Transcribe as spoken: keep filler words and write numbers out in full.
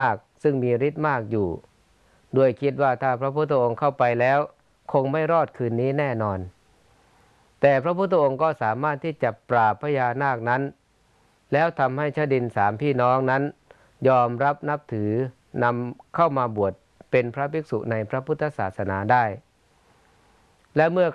ากซึ่งมีฤทธิ์มากอยู่ด้วยคิดว่าถ้าพระพุทธองค์เข้าไปแล้วคงไม่รอดคืนนี้แน่นอนแต่พระพุทธองค์ก็สามารถที่จะปราบพญานาคนั้นแล้วทำให้ชดินสามพี่น้องนั้นยอมรับนับถือนำเข้ามาบวชเป็นพระภิกษุในพระพุทธศาสนาได้และเมื่อ